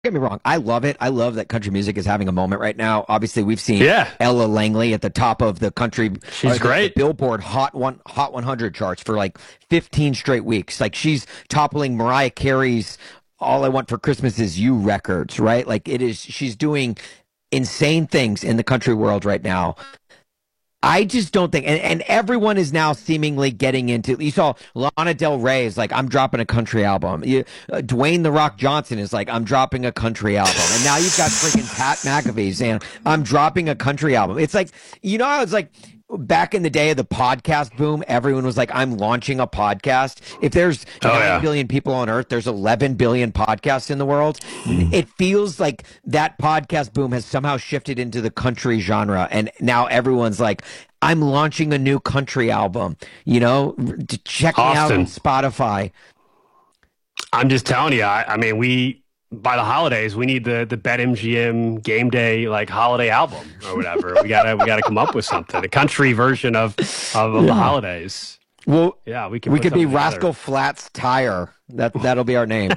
Get me wrong. I love it. I love that country music is having a moment right now. Obviously, we've seen Yeah, Ella Langley at the top of the country, she's the great. Billboard Hot 100 charts for like 15 straight weeks. Like she's toppling Mariah Carey's "All I Want for Christmas Is You" records, right? Like it is. She's doing insane things in the country world right now. I just don't think, and everyone is now seemingly getting into. You saw Lana Del Rey is like, I'm dropping a country album. Dwayne the Rock Johnson is like, I'm dropping a country album, and now you've got freaking Pat McAfee saying, I'm dropping a country album. It's like, I was like, back in the day of the podcast boom, everyone was like, I'm launching a podcast. If there's Oh 9 yeah. billion people on earth, there's 11 billion podcasts in the world. It feels like that podcast boom has somehow shifted into the country genre. And now everyone's like, I'm launching a new country album, check me out on Austin, Spotify. I'm just telling you. I mean, we by the holidays we need the BetMGM game day like holiday album or whatever. We gotta come up with something. A country version of the holidays. Well, Yeah, we can. we Put could be something together. Rascal Flatts Tire. That'll be our name.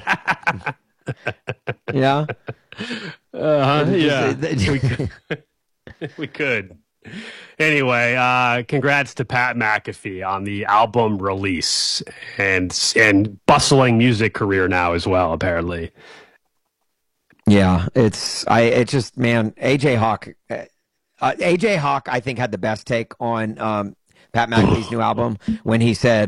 Yeah. Yeah, we could. Anyway, congrats to Pat McAfee on the album release and bustling music career now as well, apparently. Yeah, it's just, man, AJ Hawk, I think, had the best take on Pat McAfee's new album when he said,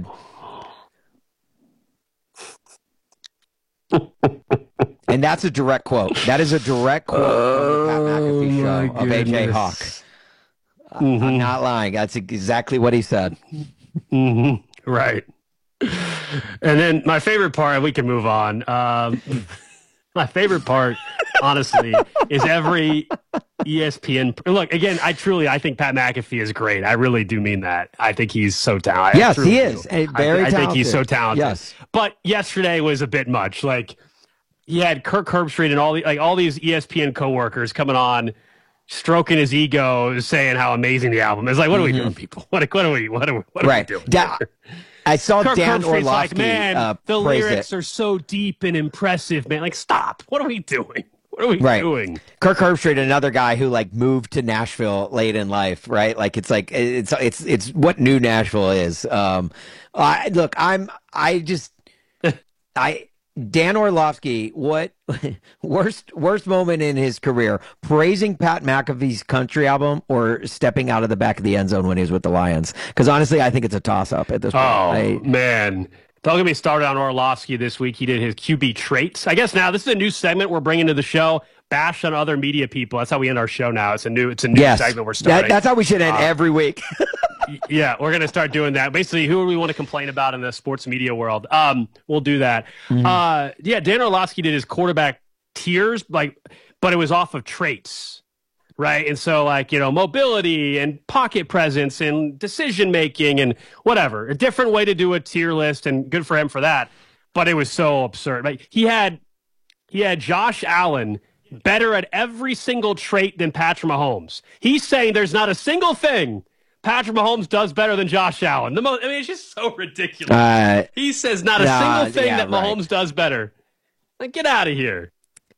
and that's a direct quote. That is a direct quote from the Pat McAfee show of AJ Hawk. I'm not lying. That's exactly what he said. Right. And then my favorite part, we can move on. My favorite part, honestly, is every ESPN. Look, again, I think Pat McAfee is great. I really do mean that. I think he's so talented. Yes, he is. Very talented. I think he's so talented. Yes. But yesterday was a bit much. Like, he had Kirk Herbstreit and all these ESPN coworkers coming on, stroking his ego, saying how amazing the album is. Like, what are we doing, people? What are we doing? I saw Kirk Dan Herbstreit's Orlovsky like, man, the praise lyrics it. are so deep and impressive, man. Like, stop. What are we doing? What are we Right. doing? Kirk Herbstreit, another guy who like moved to Nashville late in life, right? Like it's what new Nashville is. Dan Orlovsky, what worst moment in his career? Praising Pat McAfee's country album or stepping out of the back of the end zone when he was with the Lions? Because honestly, I think it's a toss up at this point. Oh, man. Don't get me started on Orlovsky this week. He did his QB traits. I guess now this is a new segment we're bringing to the show. Bash on other media people. That's how we end our show now. It's a new segment we're starting. That's how we should end every week. Yeah, we're going to start doing that. Basically, who do we want to complain about in the sports media world? We'll do that. Yeah, Dan Orlovsky did his quarterback tiers, but it was off of traits, right? And so, mobility and pocket presence and decision making and whatever. A different way to do a tier list, and good for him for that. But it was so absurd. Like he had Josh Allen better at every single trait than Patrick Mahomes. He's saying there's not a single thing Patrick Mahomes does better than Josh Allen. It's just so ridiculous. He says not a single thing that Mahomes does better. Like, get out of here.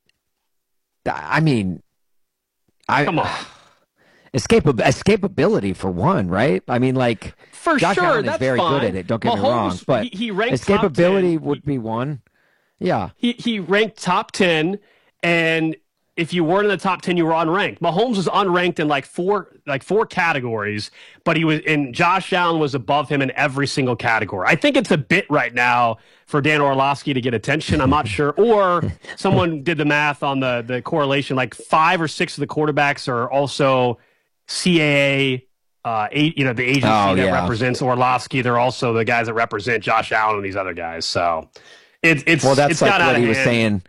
I mean, come on. Escapability for one, right? I mean, like, for Josh sure, Allen is that's very fine. good at it. Don't get Mahomes, me wrong, but he ranked escapability top 10. would be one. Yeah, he ranked top 10, and if you weren't in the top 10, you were unranked. Mahomes was unranked in like four categories, but Josh Allen was above him in every single category. I think it's a bit right now for Dan Orlovsky to get attention. I'm not sure. Or someone did the math on the correlation. Like 5 or 6 of the quarterbacks are also CAA, the agency that represents Orlovsky. They're also the guys that represent Josh Allen and these other guys. So that's like what he was hand. saying.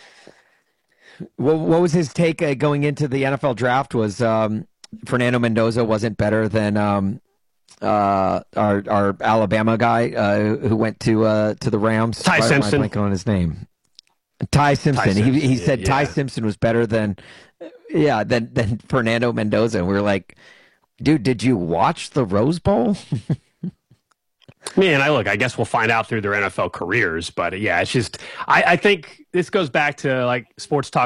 What was his take going into the NFL draft? Was Fernando Mendoza wasn't better than our Alabama guy who went to the Rams? Ty Simpson. I'm blanking on his name. Ty Simpson. He said Ty Simpson was better than Fernando Mendoza. And we were like, dude, did you watch the Rose Bowl? Man, I guess we'll find out through their NFL careers, but yeah, it's just, I think this goes back to like sports talk